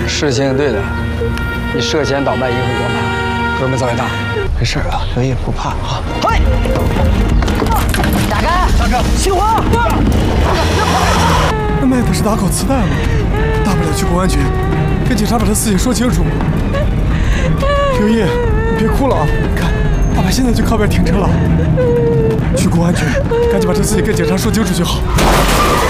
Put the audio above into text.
事情对的，你涉嫌倒卖银行光盘，哥们造业大。没事啊，刘烨不怕啊。 嘿，大哥，大哥，起火！ 那卖的是打口磁带吗？大不了去公安局，跟警察把这事情说清楚嘛。刘烨，你别哭了啊！看，爸爸现在就靠边停车了。去公安局，赶紧把这事情跟警察说清楚就好。